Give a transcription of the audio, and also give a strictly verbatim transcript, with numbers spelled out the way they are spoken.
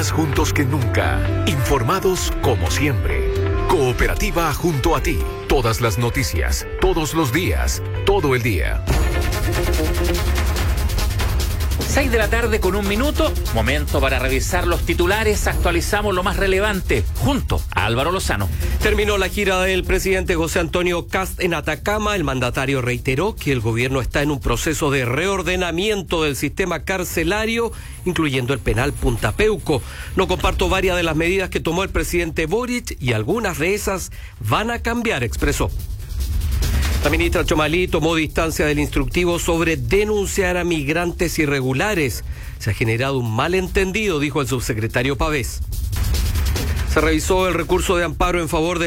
Más juntos que nunca. Informados como siempre. Cooperativa junto a ti. Todas las noticias, todos los días, todo el día. seis de la tarde con un minuto, momento para revisar los titulares, actualizamos lo más relevante, junto a Álvaro Lozano. Terminó la gira del presidente José Antonio Kast en Atacama. El mandatario reiteró que el gobierno está en un proceso de reordenamiento del sistema carcelario, incluyendo el penal Punta Peuco. No comparto varias de las medidas que tomó el presidente Boric y algunas de esas van a cambiar, expresó. La ministra Chomalí tomó distancia del instructivo sobre denunciar a migrantes irregulares. Se ha generado un malentendido, dijo el subsecretario Pavés. Se revisó el recurso de amparo en favor de